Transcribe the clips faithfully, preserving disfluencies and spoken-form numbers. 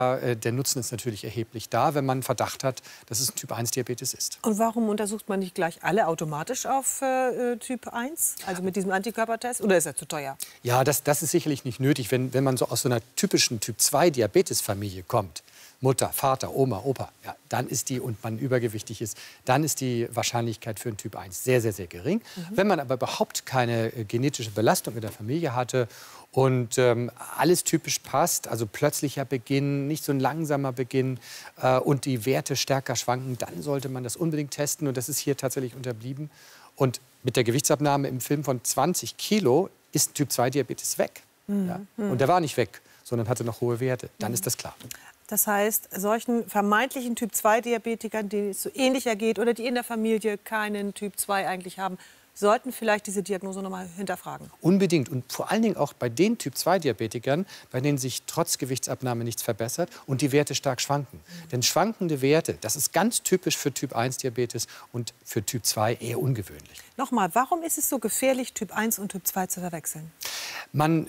Der Nutzen ist natürlich erheblich da, wenn man Verdacht hat, dass es ein Typ eins Diabetes ist. Und warum untersucht man nicht gleich alle automatisch auf äh, Typ eins, also mit diesem Antikörpertest, oder ist er zu teuer? Ja, das, das ist sicherlich nicht nötig, wenn, wenn man so aus so einer typischen Typ zwei Diabetes-Familie kommt. Mutter, Vater, Oma, Opa, ja, dann ist die, und man übergewichtig ist, dann ist die Wahrscheinlichkeit für einen Typ eins sehr, sehr, sehr gering. Mhm. Wenn man aber überhaupt keine äh, genetische Belastung in der Familie hatte und ähm, alles typisch passt, also plötzlicher Beginn, nicht so ein langsamer Beginn äh, und die Werte stärker schwanken, dann sollte man das unbedingt testen. Und das ist hier tatsächlich unterblieben. Und mit der Gewichtsabnahme im Film von zwanzig Kilo ist Typ zwei Diabetes weg. Mhm. Ja? Und der war nicht weg, sondern hatte noch hohe Werte. Dann mhm. ist das klar. Das heißt, solchen vermeintlichen Typ zwei Diabetikern, denen es so ähnlich ergeht oder die in der Familie keinen Typ zwei eigentlich haben, sollten vielleicht diese Diagnose noch mal hinterfragen. Unbedingt. Und vor allen Dingen auch bei den Typ zwei Diabetikern, bei denen sich trotz Gewichtsabnahme nichts verbessert und die Werte stark schwanken. Mhm. Denn schwankende Werte, das ist ganz typisch für Typ eins Diabetes und für Typ zwei eher ungewöhnlich. Nochmal, warum ist es so gefährlich, Typ eins und Typ zwei zu verwechseln? Man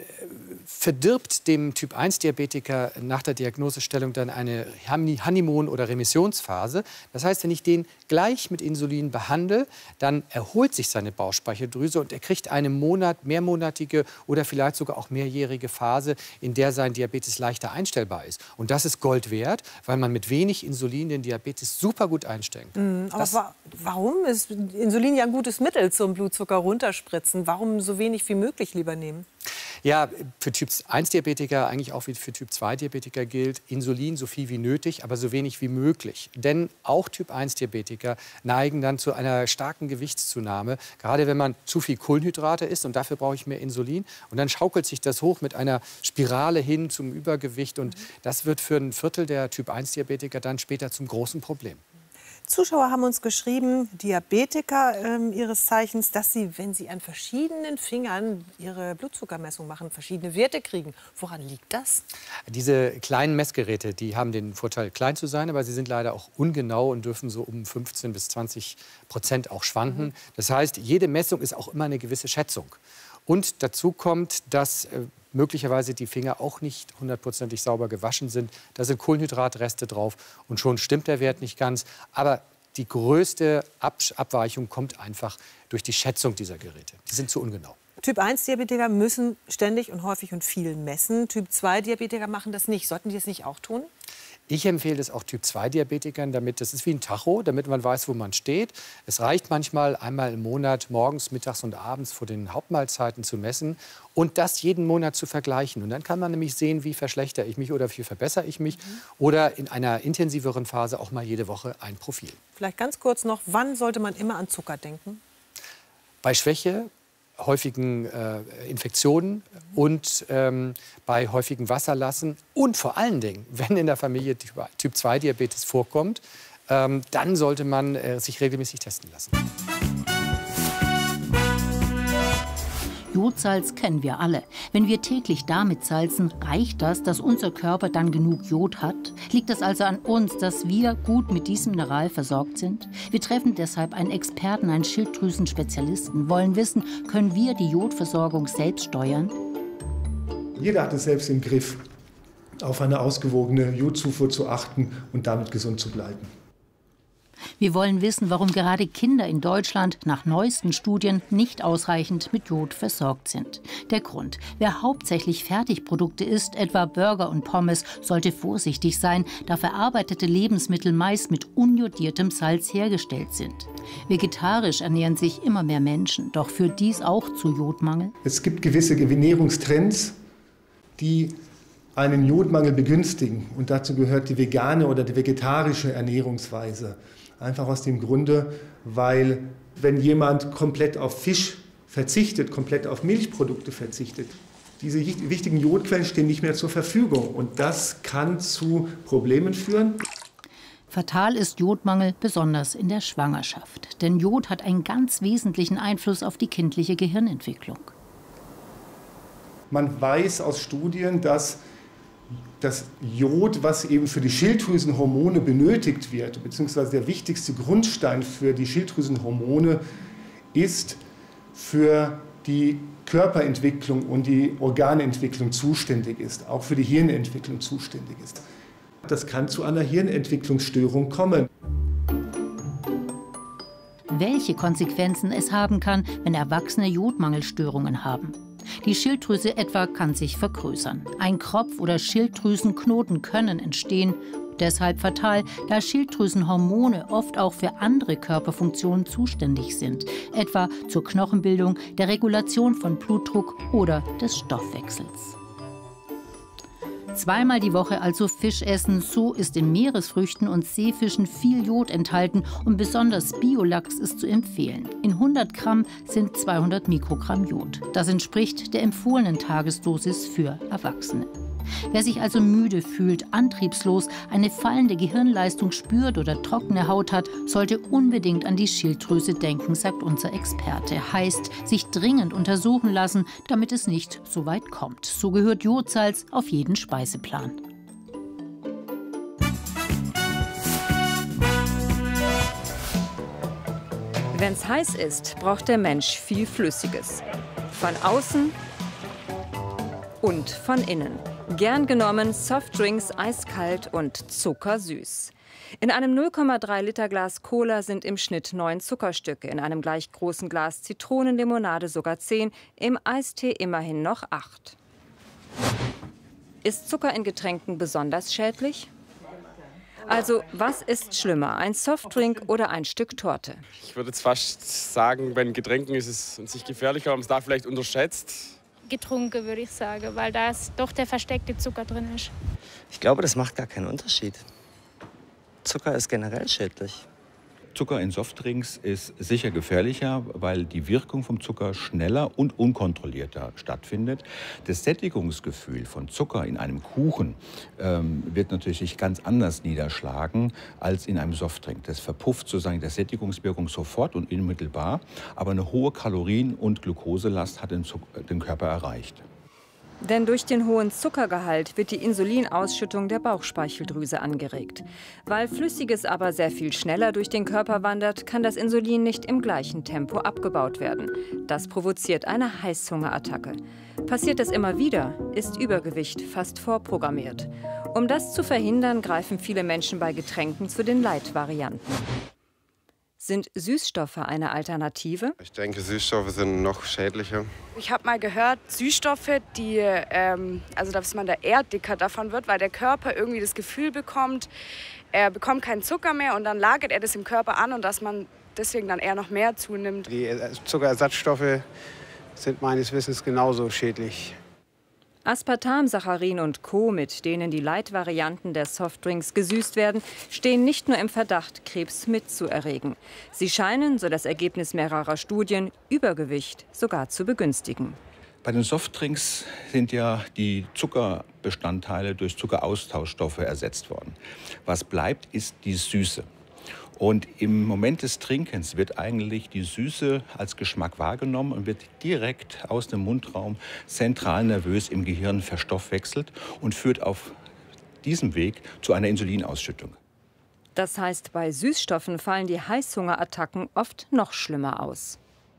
verdirbt dem Typ eins Diabetiker nach der Diagnosestellung dann eine Honeymoon- oder Remissionsphase. Das heißt, wenn ich den gleich mit Insulin behandle, dann erholt sich seine Bauchspeicheldrüse und er kriegt eine Monat, mehrmonatige oder vielleicht sogar auch mehrjährige Phase, in der sein Diabetes leichter einstellbar ist. Und das ist Gold wert, weil man mit wenig Insulin den Diabetes super gut einstellen kann. Mm, aber wa warum ist Insulin ja ein gutes Mittel zum Blutzucker runterspritzen? Warum so wenig wie möglich lieber nehmen? Ja, für Typ eins Diabetiker, eigentlich auch wie für Typ zwei Diabetiker gilt, Insulin so viel wie nötig, aber so wenig wie möglich. Denn auch Typ eins Diabetiker neigen dann zu einer starken Gewichtszunahme, gerade wenn man zu viel Kohlenhydrate isst und dafür brauche ich mehr Insulin. Und dann schaukelt sich das hoch mit einer Spirale hin zum Übergewicht und das wird für ein Viertel der Typ eins Diabetiker dann später zum großen Problem. Zuschauer haben uns geschrieben, Diabetiker äh, ihres Zeichens, dass sie, wenn sie an verschiedenen Fingern ihre Blutzuckermessung machen, verschiedene Werte kriegen. Woran liegt das? Diese kleinen Messgeräte, die haben den Vorteil, klein zu sein, aber sie sind leider auch ungenau und dürfen so um fünfzehn bis zwanzig Prozent auch schwanken. Mhm. Das heißt, jede Messung ist auch immer eine gewisse Schätzung. Und dazu kommt, dass äh, möglicherweise die Finger auch nicht hundertprozentig sauber gewaschen sind. Da sind Kohlenhydratreste drauf und schon stimmt der Wert nicht ganz. Aber die größte Ab Abweichung kommt einfach durch die Schätzung dieser Geräte. Die sind zu ungenau. Typ eins Diabetiker müssen ständig und häufig und viel messen. Typ zwei Diabetiker machen das nicht. Sollten die das nicht auch tun? Ich empfehle es auch Typ zwei Diabetikern, damit, das ist wie ein Tacho, damit man weiß, wo man steht. Es reicht manchmal einmal im Monat, morgens, mittags und abends vor den Hauptmahlzeiten zu messen und das jeden Monat zu vergleichen. Und dann kann man nämlich sehen, wie verschlechter ich mich oder wie verbessere ich mich. Mhm. Oder in einer intensiveren Phase auch mal jede Woche ein Profil. Vielleicht ganz kurz noch, wann sollte man immer an Zucker denken? Bei Schwäche, häufigen äh, Infektionen mhm. und ähm, bei häufigen Wasserlassen und vor allen Dingen, wenn in der Familie Typ zwei Diabetes vorkommt, ähm, dann sollte man äh, sich regelmäßig testen lassen. Jodsalz kennen wir alle. Wenn wir täglich damit salzen, reicht das, dass unser Körper dann genug Jod hat? Liegt es also an uns, dass wir gut mit diesem Mineral versorgt sind? Wir treffen deshalb einen Experten, einen Schilddrüsenspezialisten, wollen wissen, können wir die Jodversorgung selbst steuern? Jeder hat es selbst im Griff, auf eine ausgewogene Jodzufuhr zu achten und damit gesund zu bleiben. Wir wollen wissen, warum gerade Kinder in Deutschland nach neuesten Studien nicht ausreichend mit Jod versorgt sind. Der Grund: Wer hauptsächlich Fertigprodukte isst, etwa Burger und Pommes, sollte vorsichtig sein, da verarbeitete Lebensmittel meist mit unjodiertem Salz hergestellt sind. Vegetarisch ernähren sich immer mehr Menschen, doch führt dies auch zu Jodmangel? Es gibt gewisse Ernährungstrends, die einen Jodmangel begünstigen. Und dazu gehört die vegane oder die vegetarische Ernährungsweise. Einfach aus dem Grunde, weil wenn jemand komplett auf Fisch verzichtet, komplett auf Milchprodukte verzichtet, diese wichtigen Jodquellen stehen nicht mehr zur Verfügung. Und das kann zu Problemen führen. Fatal ist Jodmangel, besonders in der Schwangerschaft. Denn Jod hat einen ganz wesentlichen Einfluss auf die kindliche Gehirnentwicklung. Man weiß aus Studien, dass das Jod, was eben für die Schilddrüsenhormone benötigt wird, beziehungsweise der wichtigste Grundstein für die Schilddrüsenhormone, ist für die Körperentwicklung und die Organentwicklung zuständig ist, auch für die Hirnentwicklung zuständig ist. Das kann zu einer Hirnentwicklungsstörung kommen. Welche Konsequenzen es haben kann, wenn Erwachsene Jodmangelstörungen haben. Die Schilddrüse etwa kann sich vergrößern. Ein Kropf oder Schilddrüsenknoten können entstehen. Deshalb fatal, da Schilddrüsenhormone oft auch für andere Körperfunktionen zuständig sind, etwa zur Knochenbildung, der Regulation von Blutdruck oder des Stoffwechsels. Zweimal die Woche also Fisch essen, so ist in Meeresfrüchten und Seefischen viel Jod enthalten und besonders Biolachs ist zu empfehlen. In hundert Gramm sind zweihundert Mikrogramm Jod. Das entspricht der empfohlenen Tagesdosis für Erwachsene. Wer sich also müde fühlt, antriebslos, eine fallende Gehirnleistung spürt oder trockene Haut hat, sollte unbedingt an die Schilddrüse denken, sagt unser Experte. Heißt, sich dringend untersuchen lassen, damit es nicht so weit kommt. So gehört Jodsalz auf jeden Speiseplan. Wenn es heiß ist, braucht der Mensch viel Flüssiges. Von außen und von innen. Gern genommen Softdrinks eiskalt und zuckersüß. In einem null Komma drei Liter Glas Cola sind im Schnitt neun Zuckerstücke, in einem gleich großen Glas Zitronenlimonade sogar zehn, im Eistee immerhin noch acht. Ist Zucker in Getränken besonders schädlich? Also, was ist schlimmer, ein Softdrink oder ein Stück Torte? Ich würde jetzt fast sagen, bei Getränken ist es an sich gefährlicher, aber man es da vielleicht unterschätzt. Getrunken, würde ich sagen, weil da doch der versteckte Zucker drin ist. Ich glaube, das macht gar keinen Unterschied. Zucker ist generell schädlich. Zucker in Softdrinks ist sicher gefährlicher, weil die Wirkung vom Zucker schneller und unkontrollierter stattfindet. Das Sättigungsgefühl von Zucker in einem Kuchen ähm, wird natürlich ganz anders niederschlagen als in einem Softdrink. Das verpufft sozusagen der Sättigungswirkung sofort und unmittelbar, aber eine hohe Kalorien- und Glukoselast hat den, den Körper erreicht. Denn durch den hohen Zuckergehalt wird die Insulinausschüttung der Bauchspeicheldrüse angeregt. Weil Flüssiges aber sehr viel schneller durch den Körper wandert, kann das Insulin nicht im gleichen Tempo abgebaut werden. Das provoziert eine Heißhungerattacke. Passiert das immer wieder, ist Übergewicht fast vorprogrammiert. Um das zu verhindern, greifen viele Menschen bei Getränken zu den Light-Varianten. Sind Süßstoffe eine Alternative? Ich denke, Süßstoffe sind noch schädlicher. Ich habe mal gehört, Süßstoffe, die, ähm, also dass man da eher dicker davon wird, weil der Körper irgendwie das Gefühl bekommt, er bekommt keinen Zucker mehr und dann lagert er das im Körper an und dass man deswegen dann eher noch mehr zunimmt. Die Zuckerersatzstoffe sind meines Wissens genauso schädlich. Aspartam, Saccharin und Co., mit denen die Light-Varianten der Softdrinks gesüßt werden, stehen nicht nur im Verdacht, Krebs mitzuerregen. Sie scheinen, so das Ergebnis mehrerer Studien, Übergewicht sogar zu begünstigen. Bei den Softdrinks sind ja die Zuckerbestandteile durch Zuckeraustauschstoffe ersetzt worden. Was bleibt, ist die Süße. Und im Moment des Trinkens wird eigentlich die Süße als Geschmack wahrgenommen und wird direkt aus dem Mundraum zentral nervös im Gehirn verstoffwechselt und führt auf diesem Weg zu einer Insulinausschüttung. Das heißt, bei Süßstoffen fallen die Heißhungerattacken oft noch schlimmer aus.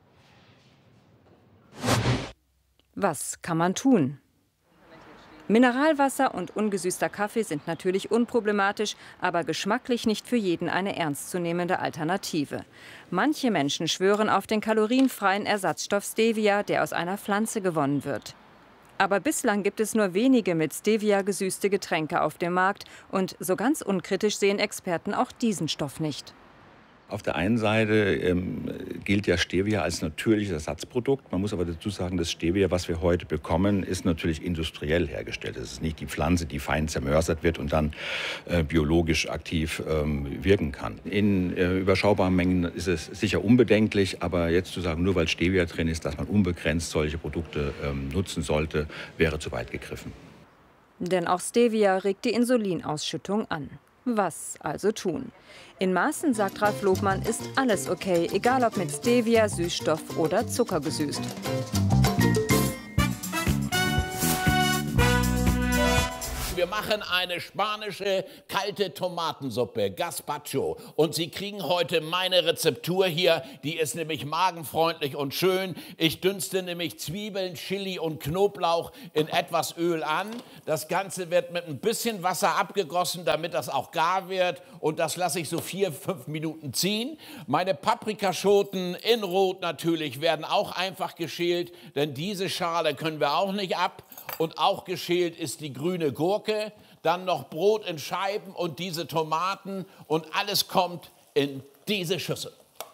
Was kann man tun? Mineralwasser und ungesüßter Kaffee sind natürlich unproblematisch, aber geschmacklich nicht für jeden eine ernstzunehmende Alternative. Manche Menschen schwören auf den kalorienfreien Ersatzstoff Stevia, der aus einer Pflanze gewonnen wird. Aber bislang gibt es nur wenige mit Stevia gesüßte Getränke auf dem Markt und so ganz unkritisch sehen Experten auch diesen Stoff nicht. Auf der einen Seite ähm, gilt ja Stevia als natürliches Ersatzprodukt. Man muss aber dazu sagen, das Stevia, was wir heute bekommen, ist natürlich industriell hergestellt. Es ist nicht die Pflanze, die fein zermörsert wird und dann äh, biologisch aktiv ähm, wirken kann. In äh, überschaubaren Mengen ist es sicher unbedenklich, aber jetzt zu sagen, nur weil Stevia drin ist, dass man unbegrenzt solche Produkte ähm, nutzen sollte, wäre zu weit gegriffen. Denn auch Stevia regt die Insulinausschüttung an. Was also tun? In Maßen, sagt Ralf Lohmann, ist alles okay, egal ob mit Stevia, Süßstoff oder Zucker gesüßt. Wir machen eine spanische kalte Tomatensuppe, Gazpacho. Und Sie kriegen heute meine Rezeptur hier. Die ist nämlich magenfreundlich und schön. Ich dünste nämlich Zwiebeln, Chili und Knoblauch in etwas Öl an. Das Ganze wird mit ein bisschen Wasser abgegossen, damit das auch gar wird. Und das lasse ich so vier, fünf Minuten ziehen. Meine Paprikaschoten in Rot natürlich werden auch einfach geschält, denn diese Schale können wir auch nicht ab. Und auch geschält ist die grüne Gurke. Dann noch Brot in Scheiben und diese Tomaten. Und alles kommt in diese Schüssel.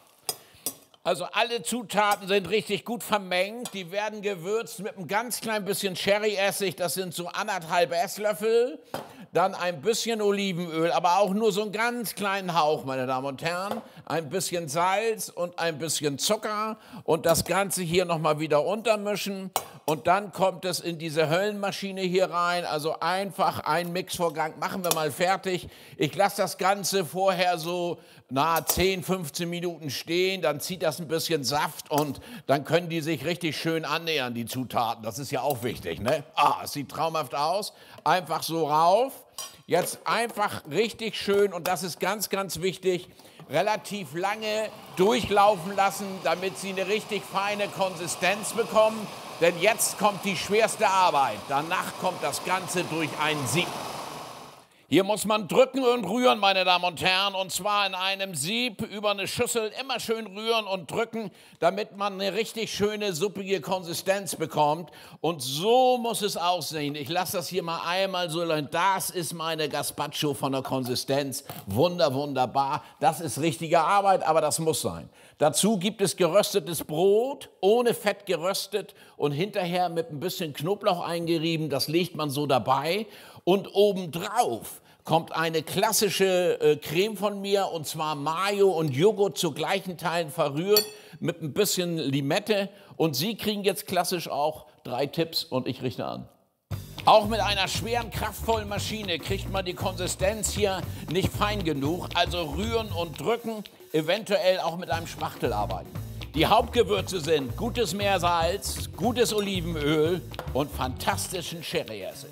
Also alle Zutaten sind richtig gut vermengt. Die werden gewürzt mit einem ganz klein bisschen Cherryessig. Das sind so anderthalb Esslöffel. Dann ein bisschen Olivenöl, aber auch nur so einen ganz kleinen Hauch, meine Damen und Herren. Ein bisschen Salz und ein bisschen Zucker. Und das Ganze hier nochmal wieder untermischen. Und dann kommt es in diese Höllenmaschine hier rein. Also einfach einen Mixvorgang machen wir mal fertig. Ich lasse das Ganze vorher so na, zehn, fünfzehn Minuten stehen. Dann zieht das ein bisschen Saft und dann können die sich richtig schön annähern, die Zutaten. Das ist ja auch wichtig, ne? Ah, es sieht traumhaft aus. Einfach so rauf. Jetzt einfach richtig schön, und das ist ganz, ganz wichtig, relativ lange durchlaufen lassen, damit sie eine richtig feine Konsistenz bekommen. Denn jetzt kommt die schwerste Arbeit. Danach kommt das Ganze durch ein Sieb. Hier muss man drücken und rühren, meine Damen und Herren, und zwar in einem Sieb über eine Schüssel. Immer schön rühren und drücken, damit man eine richtig schöne, suppige Konsistenz bekommt. Und so muss es aussehen. Ich lasse das hier mal einmal so lang. Das ist meine Gazpacho von der Konsistenz. Wunder, wunderbar. Das ist richtige Arbeit, aber das muss sein. Dazu gibt es geröstetes Brot, ohne Fett geröstet und hinterher mit ein bisschen Knoblauch eingerieben. Das legt man so dabei. Und obendrauf kommt eine klassische äh, Creme von mir, und zwar Mayo und Joghurt zu gleichen Teilen verrührt mit ein bisschen Limette. Und Sie kriegen jetzt klassisch auch drei Tipps und ich richte an. Auch mit einer schweren, kraftvollen Maschine kriegt man die Konsistenz hier nicht fein genug. Also rühren und drücken, eventuell auch mit einem Spachtel arbeiten. Die Hauptgewürze sind gutes Meersalz, gutes Olivenöl und fantastischen Cherryessig.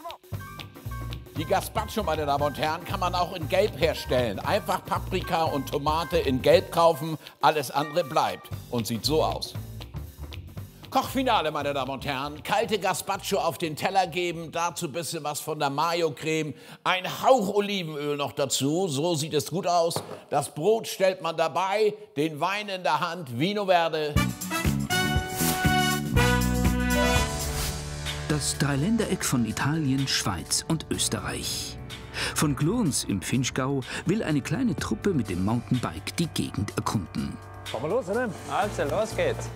Die Gazpacho, meine Damen und Herren, kann man auch in Gelb herstellen. Einfach Paprika und Tomate in Gelb kaufen, alles andere bleibt und sieht so aus. Kochfinale, meine Damen und Herren. Kalte Gazpacho auf den Teller geben, dazu ein bisschen was von der Mayo-Creme, ein Hauch Olivenöl noch dazu, so sieht es gut aus. Das Brot stellt man dabei, den Wein in der Hand, Vino Verde. Das Dreiländereck von Italien, Schweiz und Österreich. Von Glurns im Vinschgau will eine kleine Truppe mit dem Mountainbike die Gegend erkunden. Fahren wir los, oder? Also, los geht's.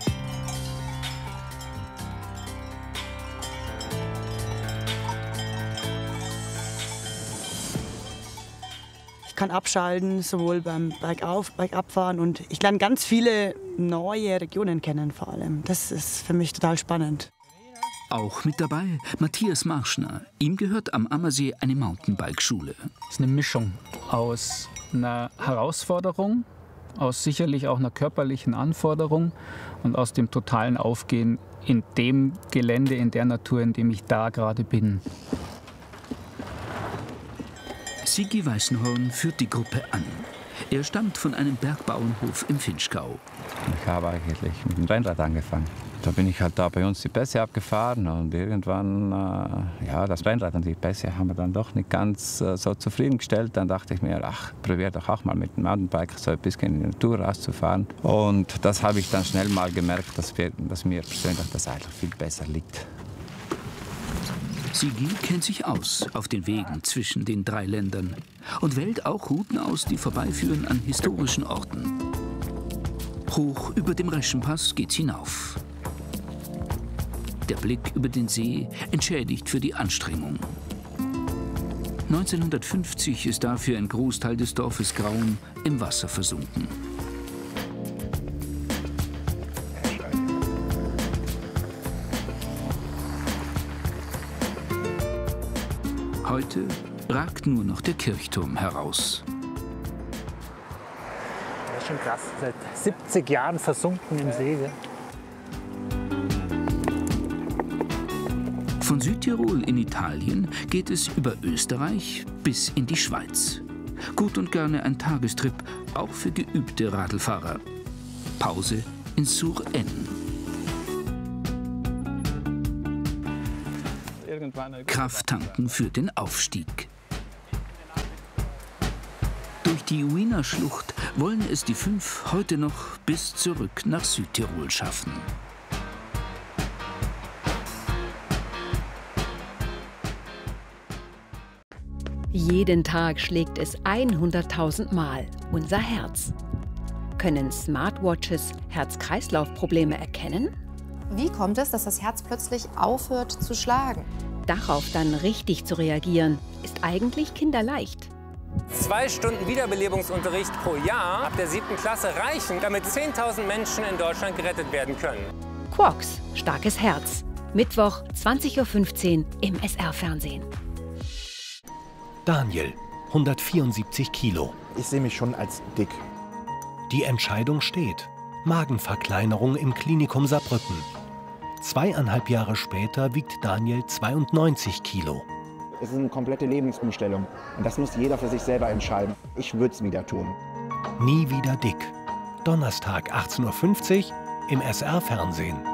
Ich kann abschalten, sowohl beim Bergauf, Bergabfahren, und ich lerne ganz viele neue Regionen kennen vor allem. Das ist für mich total spannend. Auch mit dabei Matthias Marschner. Ihm gehört am Ammersee eine Mountainbike-Schule. Es ist eine Mischung aus einer Herausforderung, aus sicherlich auch einer körperlichen Anforderung und aus dem totalen Aufgehen in dem Gelände, in der Natur, in dem ich da gerade bin. Sigi Weißenhorn führt die Gruppe an. Er stammt von einem Bergbauernhof im Vinschgau. Ich habe eigentlich mit dem Rennrad angefangen. Da bin ich halt da bei uns die Pässe abgefahren und irgendwann, äh, ja, das Rennrad und die Pässe haben wir dann doch nicht ganz äh, so zufriedengestellt. Dann dachte ich mir, ach, probier doch auch mal mit dem Mountainbike so ein bisschen in die Natur rauszufahren. Und das habe ich dann schnell mal gemerkt, dass, wir, dass mir persönlich das eigentlich viel besser liegt. Sigi kennt sich aus auf den Wegen zwischen den drei Ländern und wählt auch Routen aus, die vorbeiführen an historischen Orten. Hoch über dem Reschenpass geht's hinauf. Der Blick über den See entschädigt für die Anstrengung. neunzehnhundertfünfzig ist dafür ein Großteil des Dorfes Graun im Wasser versunken. Heute ragt nur noch der Kirchturm heraus. Das ist schon krass, seit siebzig Jahren versunken im See. Ja. Von Südtirol in Italien geht es über Österreich bis in die Schweiz. Gut und gerne ein Tagestrip, auch für geübte Radlfahrer. Pause in Suresnes. Kraft tanken für den Aufstieg. Durch die Wiener Schlucht wollen es die fünf heute noch bis zurück nach Südtirol schaffen. Jeden Tag schlägt es hunderttausend Mal unser Herz. Können Smartwatches Herz-Kreislauf-Probleme erkennen? Wie kommt es, dass das Herz plötzlich aufhört zu schlagen? Darauf dann richtig zu reagieren, ist eigentlich kinderleicht. Zwei Stunden Wiederbelebungsunterricht pro Jahr ab der siebten Klasse reichen, damit zehntausend Menschen in Deutschland gerettet werden können. Quarks, starkes Herz. Mittwoch, zwanzig Uhr fünfzehn im S R-Fernsehen. Daniel, hundertvierundsiebzig Kilo. Ich sehe mich schon als dick. Die Entscheidung steht. Magenverkleinerung im Klinikum Saarbrücken. Zweieinhalb Jahre später wiegt Daniel zweiundneunzig Kilo. Es ist eine komplette Lebensumstellung. Und das muss jeder für sich selber entscheiden. Ich würde es wieder tun. Nie wieder dick. Donnerstag achtzehn Uhr fünfzig im S R-Fernsehen.